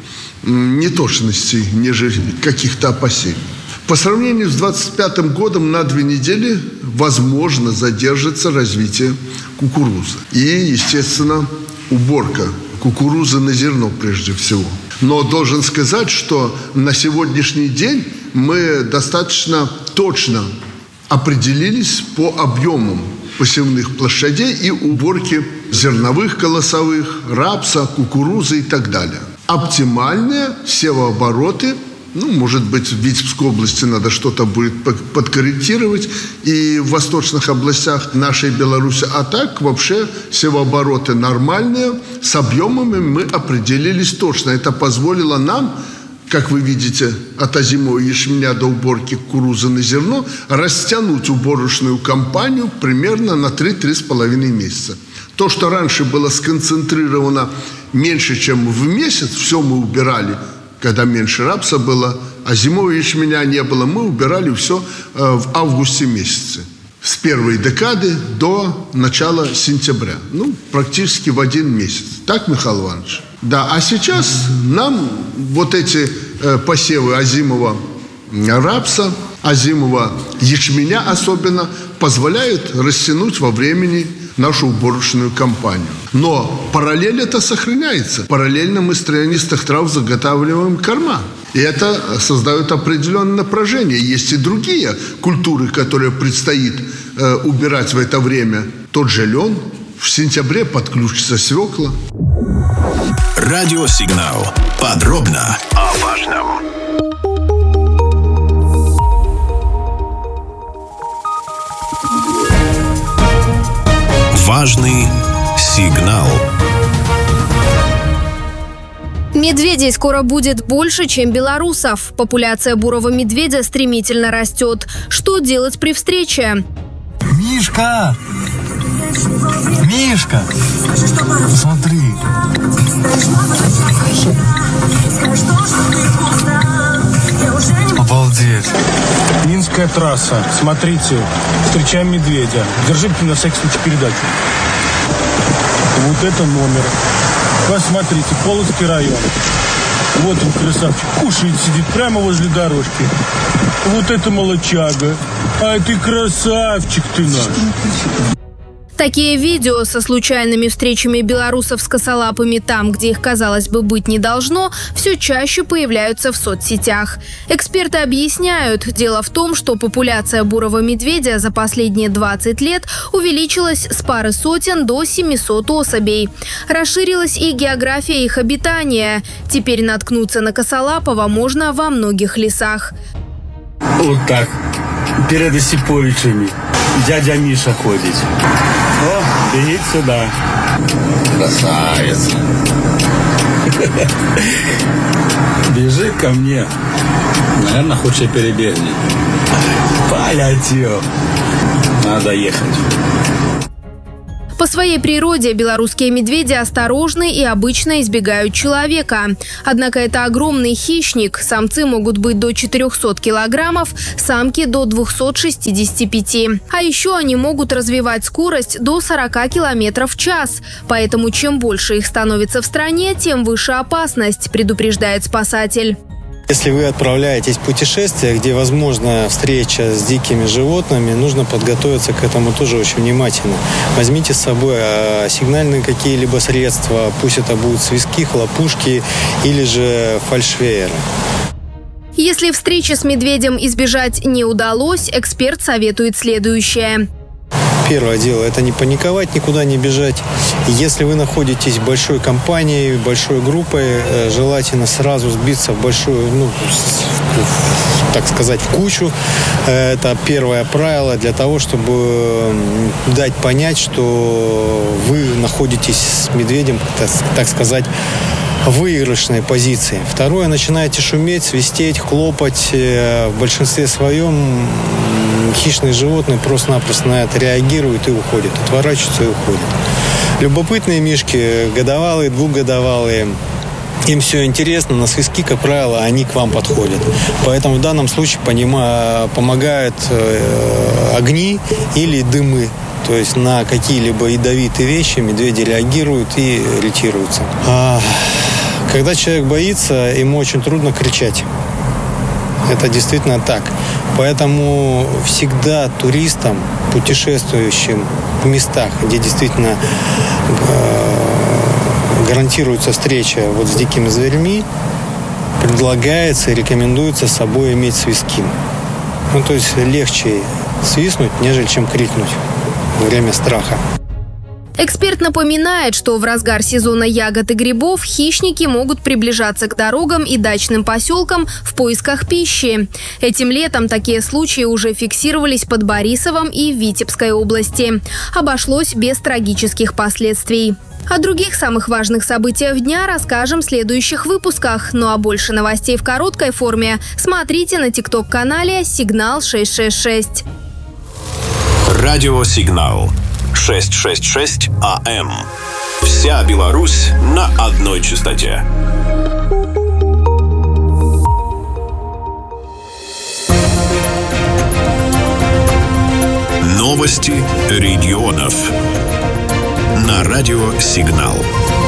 неточностей, нежели каких-то опасений. По сравнению с двадцать пятым годом на две недели, возможно, задержится развитие кукурузы. И, естественно, уборка кукурузы на зерно прежде всего. Но должен сказать, что на сегодняшний день мы достаточно точно определились по объемам посевных площадей и уборки зерновых колосовых, рапса, кукурузы и так далее. Оптимальные севообороты, ну, может быть, в Витебской области надо что-то будет подкорректировать, и в восточных областях нашей Беларуси. А так, вообще, севообороты нормальные, с объемами мы определились точно. Это позволило нам, как вы видите, от озимого ячменя до уборки кукурузы на зерно, растянуть уборочную кампанию примерно на три-три с половиной месяца. То, что раньше было сконцентрировано меньше, чем в месяц, все мы убирали, когда меньше рапса было, а зимового ячменя не было, мы убирали все в августе месяце. С первой декады до начала сентября. Ну, практически в один месяц. Так, Михаил Иванович? Да, а сейчас нам вот эти э, посевы озимого рапса, озимого ячменя особенно, позволяют растянуть во времени нашу уборочную кампанию. Но параллель это сохраняется. Параллельно мы с травянистых трав заготавливаем корма. И это создает определенное напряжение. Есть и другие культуры, которые предстоит э, убирать в это время. Тот же лен. В сентябре подключится свекла.
Радиосигнал. Подробно о важном. Важный сигнал.
Медведей скоро будет больше, чем белорусов. Популяция бурого медведя стремительно растет. Что делать при встрече?
Мишка! Мишка! Смотри! Обалдеть!
Минская трасса. Смотрите, встречаем медведя. Держите на всякий случай передачу. Вот это номер. Посмотрите, Полоцкий район. Вот он, красавчик, кушает, сидит прямо возле дорожки. Вот это молодчага. А ты красавчик ты наш.
Такие видео со случайными встречами белорусов с косолапыми там, где их, казалось бы, быть не должно, все чаще появляются в соцсетях. Эксперты объясняют, дело в том, что популяция бурого медведя за последние двадцать лет увеличилась с пары сотен до семисот особей. Расширилась и география их обитания. Теперь наткнуться на косолапого можно во многих лесах.
Вот так, перед Осиповичами дядя Миша ходит. О, бегит сюда. Красавец. Бежит ко мне. Наверное, хочет перебегнуть. Полетел. Надо ехать.
По своей природе белорусские медведи осторожны и обычно избегают человека. Однако это огромный хищник. Самцы могут быть до четырехсот килограммов, самки до двухсот шестидесяти пяти. А еще они могут развивать скорость до сорока километров в час. Поэтому чем больше их становится в стране, тем выше опасность, предупреждает спасатель.
Если вы отправляетесь в путешествие, где возможна встреча с дикими животными, нужно подготовиться к этому тоже очень внимательно. Возьмите с собой сигнальные какие-либо средства, пусть это будут свистки, хлопушки или же фальшвееры.
Если встречи с медведем избежать не удалось, эксперт советует следующее.
Первое дело – это не паниковать, никуда не бежать. Если вы находитесь в большой компании, большой группой, желательно сразу сбиться в большую, ну, так сказать, в кучу. Это первое правило для того, чтобы дать понять, что вы находитесь с медведем, так сказать, в выигрышной позиции. Второе, начинаете шуметь, свистеть, хлопать. В большинстве своем хищные животные просто-напросто на это реагируют и уходят, отворачиваются и уходят. Любопытные мишки, годовалые, двухгодовалые, им все интересно, на свистки, как правило, они к вам подходят. Поэтому в данном случае понима, помогают э, огни или дымы. То есть на какие-либо ядовитые вещи медведи реагируют и ретируются. А, когда человек боится, ему очень трудно кричать. Это действительно так. Поэтому всегда туристам, путешествующим в местах, где действительно э, гарантируется встреча вот с дикими зверьми, предлагается и рекомендуется с собой иметь свистки. Ну, то есть легче свистнуть, нежели чем крикнуть во время страха.
Эксперт напоминает, что в разгар сезона ягод и грибов хищники могут приближаться к дорогам и дачным поселкам в поисках пищи. Этим летом такие случаи уже фиксировались под Борисовом и в Витебской области. Обошлось без трагических последствий. О других самых важных событиях дня расскажем в следующих выпусках. Ну а больше новостей в короткой форме смотрите на тикток-канале «Сигнал шесть шесть шесть».
Радио «Сигнал» шестьсот шестьдесят шесть АМ. Вся Беларусь на одной частоте. Новости регионов. На радио «Сигнал».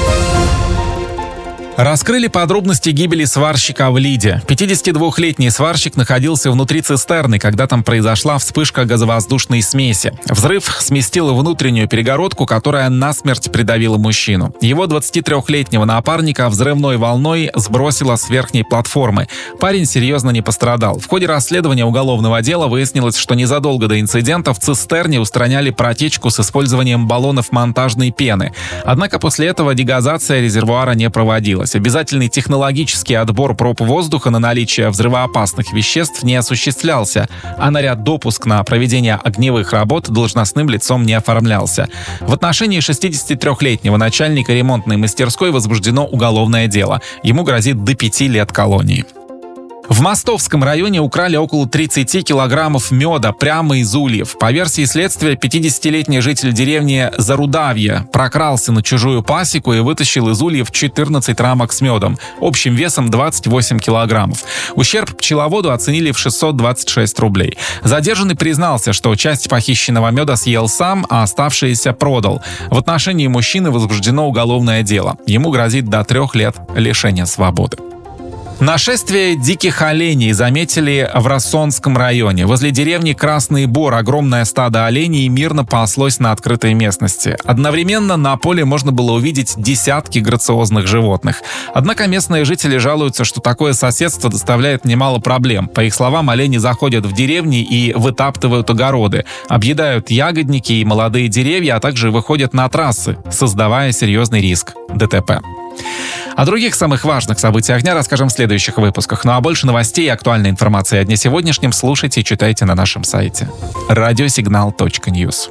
Раскрыли подробности гибели сварщика в Лиде. пятидесятидвухлетний сварщик находился внутри цистерны, когда там произошла вспышка газовоздушной смеси. Взрыв сместил внутреннюю перегородку, которая насмерть придавила мужчину. Его двадцатитрёхлетнего напарника взрывной волной сбросило с верхней платформы. Парень серьезно не пострадал. В ходе расследования уголовного дела выяснилось, что незадолго до инцидента в цистерне устраняли протечку с использованием баллонов монтажной пены. Однако после этого дегазация резервуара не проводилась. Обязательный технологический отбор проб воздуха на наличие взрывоопасных веществ не осуществлялся, а наряд допуск на проведение огневых работ должностным лицом не оформлялся. В отношении шестидесятитрёхлетнего начальника ремонтной мастерской возбуждено уголовное дело. Ему грозит до пяти лет колонии. В Мостовском районе украли около тридцати килограммов меда прямо из ульев. По версии следствия, пятидесятилетний житель деревни Зарудавье прокрался на чужую пасеку и вытащил из ульев четырнадцать рамок с медом, общим весом двадцать восемь килограммов. Ущерб пчеловоду оценили в шестьсот двадцать шесть рублей. Задержанный признался, что часть похищенного меда съел сам, а оставшиеся продал. В отношении мужчины возбуждено уголовное дело. Ему грозит до трех лет лишения свободы. Нашествие диких оленей заметили в Рассонском районе. Возле деревни Красный Бор огромное стадо оленей мирно паслось на открытой местности. Одновременно на поле можно было увидеть десятки грациозных животных. Однако местные жители жалуются, что такое соседство доставляет немало проблем. По их словам, олени заходят в деревни и вытаптывают огороды, объедают ягодники и молодые деревья, а также выходят на трассы, создавая серьезный риск ДТП. О других самых важных событиях дня расскажем в следующих выпусках. Ну а больше новостей и актуальной информации о дне сегодняшнем слушайте и читайте на нашем сайте радиосигнал точка ньюс.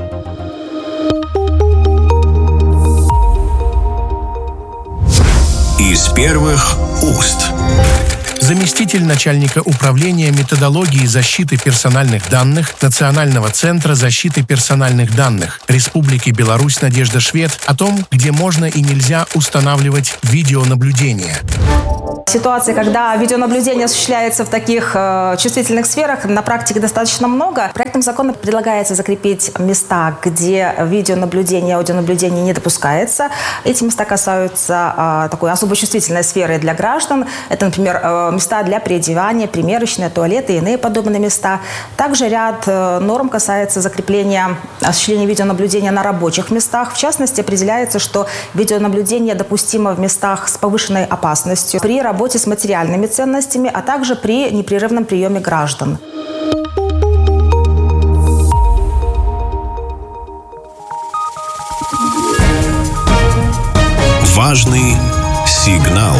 Из первых уст.
Заместитель начальника управления методологии защиты персональных данных Национального центра защиты персональных данных Республики Беларусь Надежда Швед о том, где можно и нельзя устанавливать видеонаблюдение.
Ситуации, когда видеонаблюдение осуществляется в таких э, чувствительных сферах, на практике достаточно много. Проектом закона предлагается закрепить места, где видеонаблюдение, аудионаблюдение не допускается. Эти места касаются э, такой особо чувствительной сферы для граждан. Это, например, э, места для переодевания, примерочные, туалеты и иные подобные места. Также ряд э, норм касается закрепления осуществления видеонаблюдения на рабочих местах. В частности, определяется, что видеонаблюдение допустимо в местах с повышенной опасностью, при работе с материальными ценностями, а также при непрерывном приеме граждан.
Важный сигнал.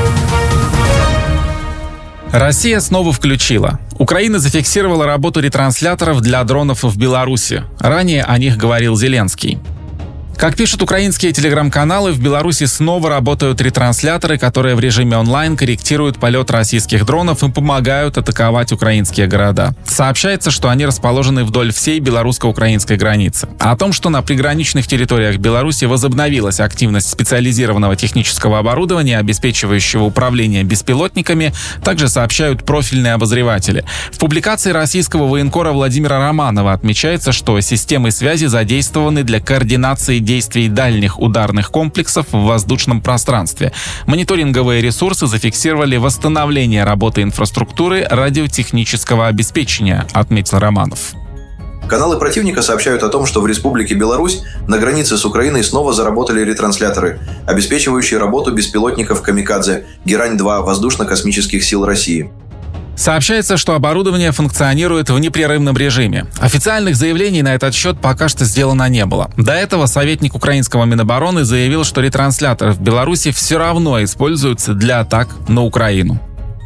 Россия снова включила. Украина зафиксировала работу ретрансляторов для дронов в Беларуси. Ранее о них говорил Зеленский. Как пишут украинские телеграм-каналы, в Беларуси снова работают ретрансляторы, которые в режиме онлайн корректируют полет российских дронов и помогают атаковать украинские города. Сообщается, что они расположены вдоль всей белорусско-украинской границы. О том, что на приграничных территориях Беларуси возобновилась активность специализированного технического оборудования, обеспечивающего управление беспилотниками, также сообщают профильные обозреватели. В публикации российского военкора Владимира Романова отмечается, что системы связи задействованы для координации действий дальних ударных комплексов в воздушном пространстве. Мониторинговые ресурсы зафиксировали восстановление работы инфраструктуры радиотехнического обеспечения, отметил Романов.
Каналы противника сообщают о том, что в Республике Беларусь на границе с Украиной снова заработали ретрансляторы, обеспечивающие работу беспилотников «Камикадзе» Герань-два воздушно-космических сил России.
Сообщается, что оборудование функционирует в непрерывном режиме. Официальных заявлений на этот счет пока что сделано не было. До этого советник украинского Минобороны заявил, что ретрансляторы в Беларуси все равно используются для атак на Украину.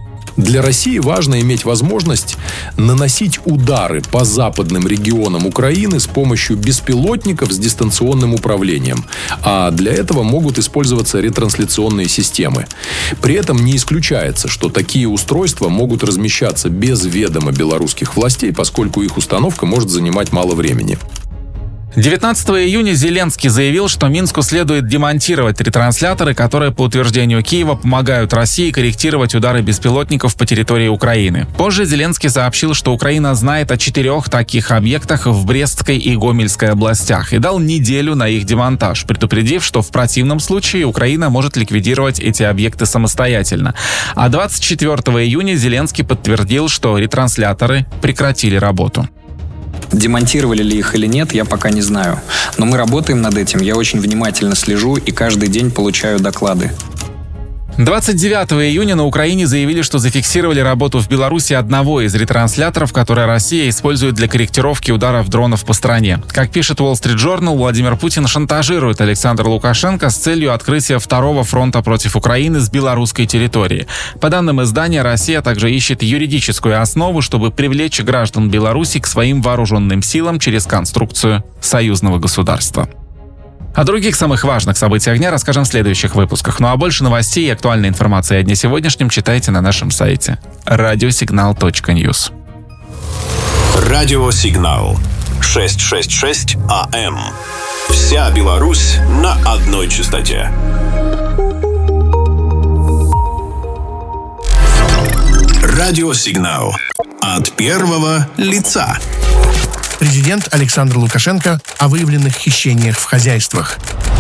Для России важно иметь возможность наносить удары по западным регионам Украины с помощью беспилотников с дистанционным управлением. А для этого могут использоваться ретрансляционные системы. При этом не исключается, что такие устройства могут размещаться без ведома белорусских властей, поскольку их установка может занимать мало времени.
девятнадцатого июня Зеленский заявил, что Минску следует демонтировать ретрансляторы, которые, по утверждению Киева, помогают России корректировать удары беспилотников по территории Украины. Позже Зеленский сообщил, что Украина знает о четырех таких объектах в Брестской и Гомельской областях и дал неделю на их демонтаж, предупредив, что в противном случае Украина может ликвидировать эти объекты самостоятельно. А двадцать четвёртого июня Зеленский подтвердил, что ретрансляторы прекратили работу.
Демонтировали ли их или нет, я пока не знаю. Но мы работаем над этим, я очень внимательно слежу и каждый день получаю доклады.
двадцать девятого июня на Украине заявили, что зафиксировали работу в Беларуси одного из ретрансляторов, который Россия использует для корректировки ударов дронов по стране. Как пишет Wall Street Journal, Владимир Путин шантажирует Александра Лукашенко с целью открытия второго фронта против Украины с белорусской территории. По данным издания, Россия также ищет юридическую основу, чтобы привлечь граждан Беларуси к своим вооруженным силам через конструкцию союзного государства. О других самых важных событиях дня расскажем в следующих выпусках. Ну а больше новостей и актуальной информации о дне сегодняшнем читайте на нашем сайте радиосигнал точка ньюс.
Радиосигнал шестьсот шестьдесят шесть АМ. Вся Беларусь на одной частоте. Радиосигнал от первого лица.
Президент Александр Лукашенко о выявленных хищениях в хозяйствах.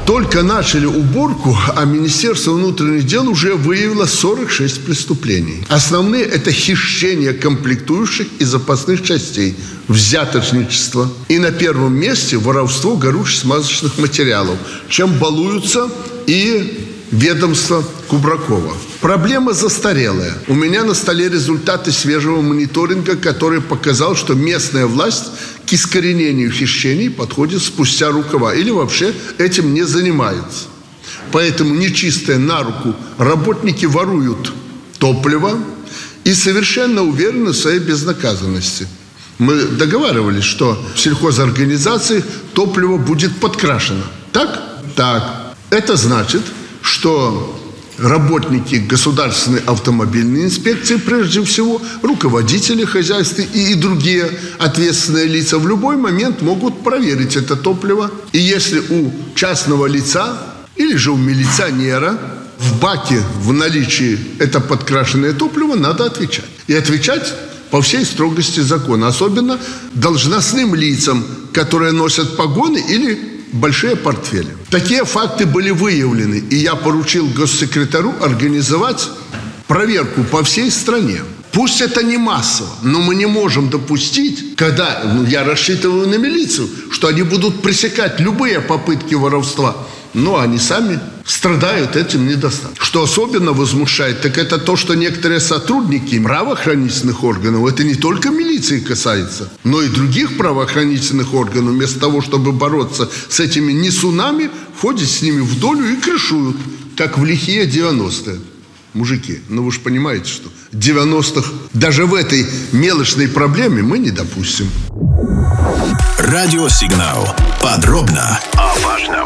только начали уборку, а Министерство внутренних дел уже выявило сорок шесть преступлений. Основные – это хищение комплектующих и запасных частей, взяточничество. И на первом месте воровство горюче-смазочных материалов, чем балуются и ведомство Кубракова. Проблема застарелая. У меня на столе результаты свежего мониторинга, который показал, что местная власть к искоренению хищений подходит спустя рукава или вообще этим не занимается. Поэтому нечистые на руку работники воруют топливо и совершенно уверены в своей безнаказанности. Мы договаривались, что в сельхозорганизации топливо будет подкрашено. Так? Так. Это значит, что работники государственной автомобильной инспекции, прежде всего, руководители хозяйств и, и другие ответственные лица в любой момент могут проверить это топливо. И если у частного лица или же у милиционера в баке в наличии это подкрашенное топливо, надо отвечать. И отвечать по всей строгости закона, особенно должностным лицам, которые носят погоны или большие портфели. Такие факты были выявлены, и я поручил госсекретарю организовать проверку по всей стране. Пусть это не массово, но мы не можем допустить, когда, ну, я рассчитываю на милицию, что они будут пресекать любые попытки воровства, но они сами страдают этим недостатком. Что особенно возмущает, так это то, что некоторые сотрудники правоохранительных органов, это не только милиции касается, но и других правоохранительных органов, вместо того, чтобы бороться с этими несунами, ходят с ними в долю и крышуют, как в лихие девяностые. Мужики, ну вы же понимаете, что девяностых даже в этой мелочной проблеме мы не допустим.
Радиосигнал. Подробно о важном.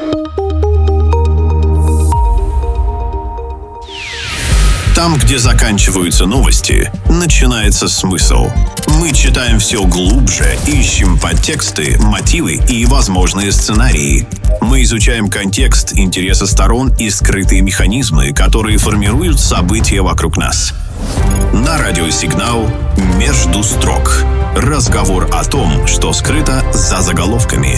Там, где заканчиваются новости, начинается смысл. Мы читаем все глубже, ищем подтексты, мотивы и возможные сценарии. Мы изучаем контекст, интересы сторон и скрытые механизмы, которые формируют события вокруг нас. На радиосигнал «Между строк». Разговор о том, что скрыто за заголовками.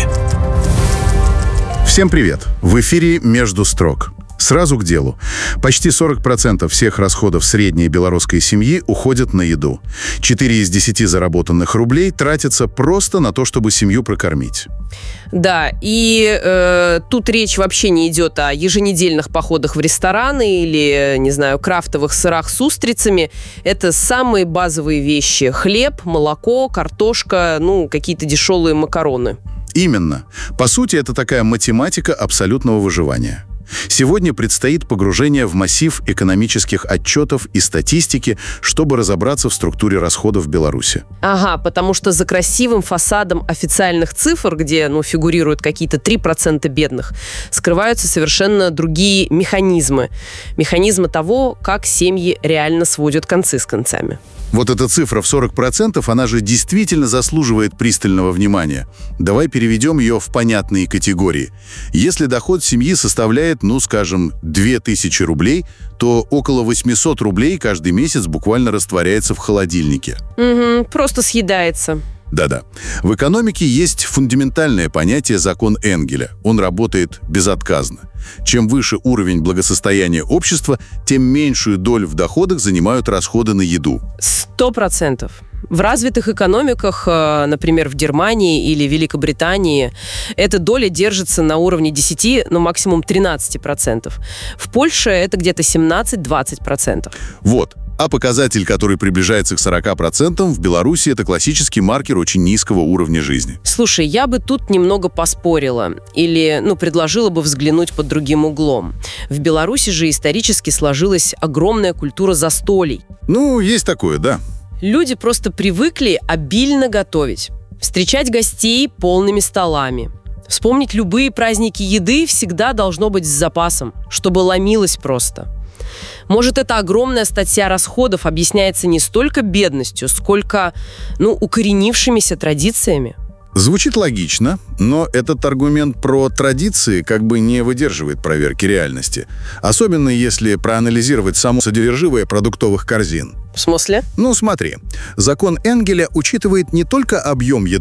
Всем привет! В эфире «Между строк». Сразу к делу. Почти сорок процентов всех расходов средней белорусской семьи уходят на еду. четыре из десяти заработанных рублей тратятся просто на то, чтобы семью прокормить.
Да, и э, тут речь вообще не идет о еженедельных походах в рестораны или, не знаю, крафтовых сырах с устрицами. Это самые базовые вещи. Хлеб, молоко, картошка, ну, какие-то дешевые макароны.
Именно. По сути, это такая математика абсолютного выживания. Сегодня предстоит погружение в массив экономических отчетов и статистики, чтобы разобраться в структуре расходов в Беларуси.
Ага, потому что за красивым фасадом официальных цифр, где, ну, фигурируют какие-то три процента бедных, скрываются совершенно другие механизмы. Механизмы того, как семьи реально сводят концы с концами.
Вот эта цифра в сорок процентов, она же действительно заслуживает пристального внимания. Давай переведем ее в понятные категории. Если доход семьи составляет, ну, скажем, две тысячи рублей, то около восемьсот рублей каждый месяц буквально растворяется в холодильнике.
Угу, просто съедается.
Да-да. В экономике есть фундаментальное понятие «закон Энгеля». Он работает безотказно. Чем выше уровень благосостояния общества, тем меньшую долю в доходах занимают расходы на еду.
Сто процентов. В развитых экономиках, например, в Германии или Великобритании, эта доля держится на уровне десять, ну максимум тринадцать процентов. В Польше это где-то семнадцать-двадцать процентов.
Вот. А показатель, который приближается к сорока процентам, в Беларуси это классический маркер очень низкого уровня жизни.
Слушай, я бы тут немного поспорила. Или, ну, предложила бы взглянуть под другим углом. В Беларуси же исторически сложилась огромная культура застолий.
Ну, есть такое, да.
Люди просто привыкли обильно готовить. Встречать гостей полными столами. Вспомнить любые праздники еды всегда должно быть с запасом, чтобы ломилось просто. Может, эта огромная статья расходов объясняется не столько бедностью, сколько, ну, укоренившимися традициями?
Звучит логично, но этот аргумент про традиции как бы не выдерживает проверки реальности. Особенно если проанализировать само содержимое продуктовых корзин.
В смысле?
Ну, смотри. Закон Энгеля учитывает не только объем еды,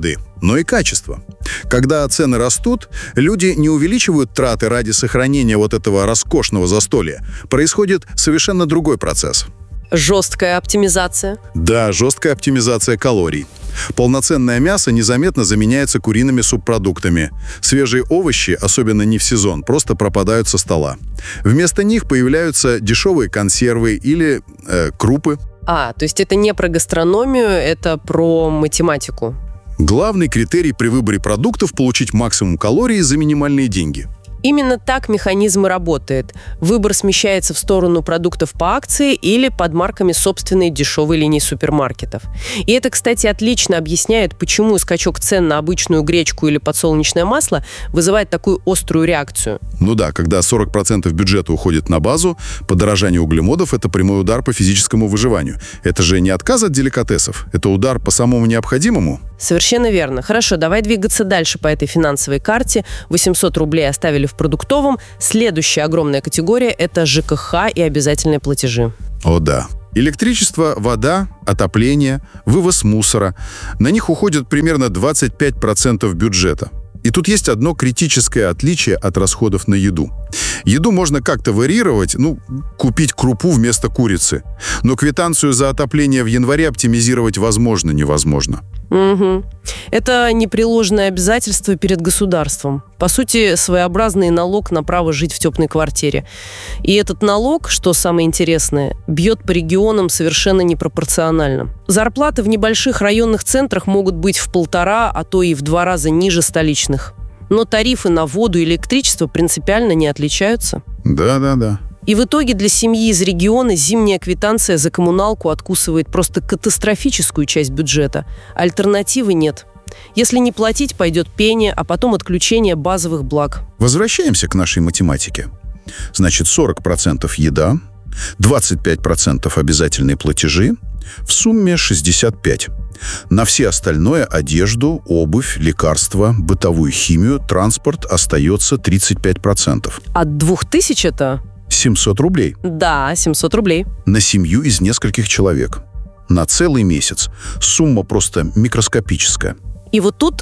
но и качество. Когда цены растут, люди не увеличивают траты ради сохранения вот этого роскошного застолья. Происходит совершенно другой процесс.
Жесткая оптимизация.
Да, жесткая оптимизация калорий. Полноценное мясо незаметно заменяется куриными субпродуктами. Свежие овощи, особенно не в сезон, просто пропадают со стола. Вместо них появляются дешевые консервы или э, крупы.
А, то есть это не про гастрономию, это про математику.
Главный критерий при выборе продуктов – получить максимум калорий за минимальные деньги.
Именно так механизм и работает. Выбор смещается в сторону продуктов по акции или под марками собственной дешевой линии супермаркетов. И это, кстати, отлично объясняет, почему скачок цен на обычную гречку или подсолнечное масло вызывает такую острую реакцию.
Ну да, когда сорок процентов бюджета уходит на базу, подорожание углеводов – это прямой удар по физическому выживанию. Это же не отказ от деликатесов, это удар по самому необходимому.
Совершенно верно. Хорошо, давай двигаться дальше по этой финансовой карте. восемьсот рублей оставили в продуктовом. Следующая огромная категория – это ЖКХ и обязательные платежи.
О да. Электричество, вода, отопление, вывоз мусора. На них уходит примерно двадцать пять процентов бюджета. И тут есть одно критическое отличие от расходов на еду. Еду можно как-то варьировать, ну, купить крупу вместо курицы. Но квитанцию за отопление в январе оптимизировать возможно невозможно.
Угу. Это непреложное обязательство перед государством. По сути, своеобразный налог на право жить в теплой квартире. И этот налог, что самое интересное, бьет по регионам совершенно непропорционально. Зарплаты в небольших районных центрах могут быть в полтора, а то и в два раза ниже столичных. Но тарифы на воду и электричество принципиально не отличаются.
Да-да-да.
И в итоге для семьи из региона зимняя квитанция за коммуналку откусывает просто катастрофическую часть бюджета. Альтернативы нет. Если не платить, пойдет пение, а потом отключение базовых благ.
Возвращаемся к нашей математике. Значит, сорок процентов еда, двадцать пять процентов обязательные платежи, в сумме шестьдесят пять процентов. На все остальное – одежду, обувь, лекарства, бытовую химию, транспорт – остается тридцать пять процентов.
От двух тысяч это?
семьсот рублей.
Да, семьсот рублей.
На семью из нескольких человек. На целый месяц. Сумма просто микроскопическая.
И вот тут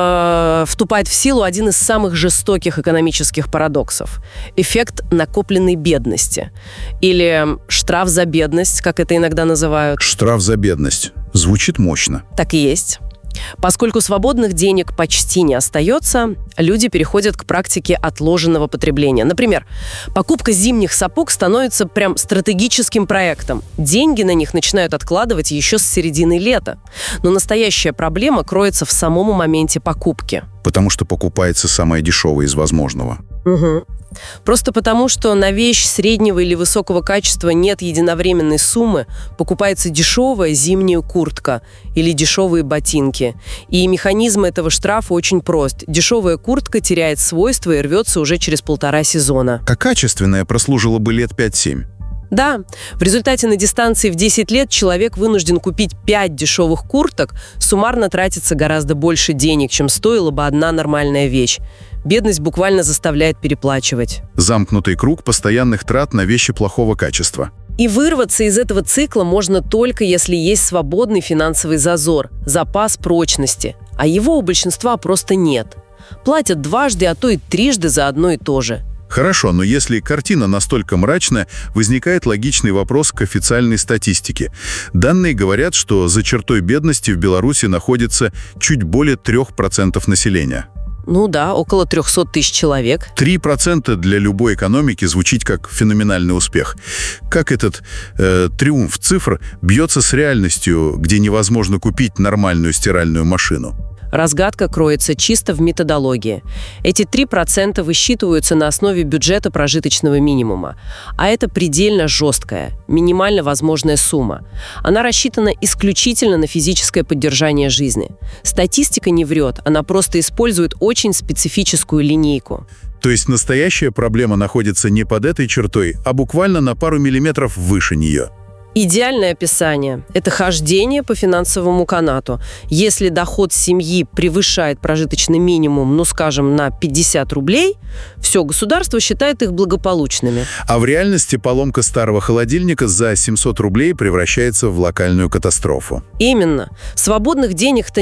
э, вступает в силу один из самых жестоких экономических парадоксов – эффект накопленной бедности. Или штраф за бедность, как это иногда называют.
Штраф за бедность. Звучит мощно.
Так и есть. Поскольку свободных денег почти не остается, люди переходят к практике отложенного потребления. Например, покупка зимних сапог становится прям стратегическим проектом. Деньги на них начинают откладывать еще с середины лета. Но настоящая проблема кроется в самом моменте покупки.
Потому что покупается самое дешевое из возможного.
Угу. Просто потому, что на вещь среднего или высокого качества нет единовременной суммы, покупается дешевая зимняя куртка или дешевые ботинки. И механизм этого штрафа очень прост. Дешевая куртка теряет свойства и рвется уже через полтора сезона.
А качественная прослужила бы лет пять-семь.
Да, в результате на дистанции в десять лет человек вынужден купить пять дешевых курток, суммарно тратится гораздо больше денег, чем стоила бы одна нормальная вещь. Бедность буквально заставляет переплачивать.
Замкнутый круг постоянных трат на вещи плохого качества.
И вырваться из этого цикла можно только если есть свободный финансовый зазор, запас прочности. А его у большинства просто нет. Платят дважды, а то и трижды за одно и то же.
Хорошо, но если картина настолько мрачная, возникает логичный вопрос к официальной статистике. Данные говорят, что за чертой бедности в Беларуси находится чуть более трех процентов населения.
Ну да, около трехсот тысяч человек.
три процента для любой экономики звучит как феноменальный успех. Как этот э, триумф цифр бьется с реальностью, где невозможно купить нормальную стиральную машину?
Разгадка кроется чисто в методологии. Эти три процента высчитываются на основе бюджета прожиточного минимума. А это предельно жесткая, минимально возможная сумма. Она рассчитана исключительно на физическое поддержание жизни. Статистика не врет, она просто использует очень специфическую линейку.
То есть настоящая проблема находится не под этой чертой, а буквально на пару миллиметров выше нее.
Идеальное описание – это хождение по финансовому канату. Если доход семьи превышает прожиточный минимум, ну, скажем, на пятьдесят рублей, все, государство считает их благополучными.
А в реальности поломка старого холодильника за семьсот рублей превращается в локальную катастрофу.
Именно. Свободных денег-то нет.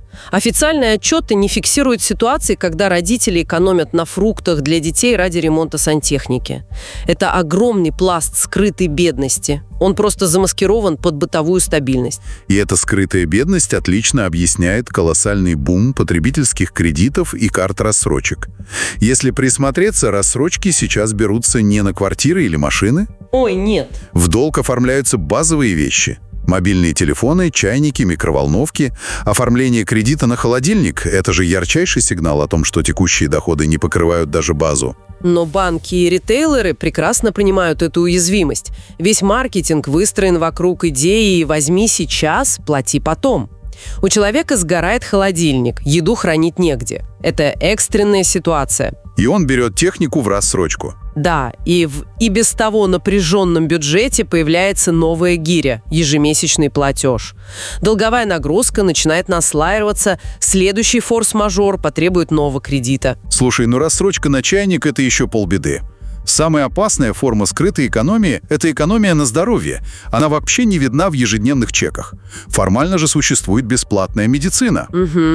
Официальные отчеты не фиксируют ситуации, когда родители экономят на фруктах для детей ради ремонта сантехники. Это огромный пласт скрытой бедности. Он просто замаскирован под бытовую стабильность.
И эта скрытая бедность отлично объясняет колоссальный бум потребительских кредитов и карт рассрочек. Если присмотреться, рассрочки сейчас берутся не на квартиры или машины.
Ой, нет.
В долг оформляются базовые вещи. Мобильные телефоны, чайники, микроволновки. Оформление кредита на холодильник – это же ярчайший сигнал о том, что текущие доходы не покрывают даже базу.
Но банки и ритейлеры прекрасно понимают эту уязвимость. Весь маркетинг выстроен вокруг идеи «возьми сейчас, плати потом». У человека сгорает холодильник, еду хранить негде. Это экстренная ситуация.
И он берет технику в рассрочку.
Да, и в и без того напряженном бюджете появляется новая гиря – ежемесячный платеж. Долговая нагрузка начинает наслаиваться, следующий форс-мажор потребует нового кредита.
Слушай, ну рассрочка на чайник – это еще полбеды. Самая опасная форма скрытой экономии – это экономия на здоровье. Она вообще не видна в ежедневных чеках. Формально же существует бесплатная медицина.
Угу.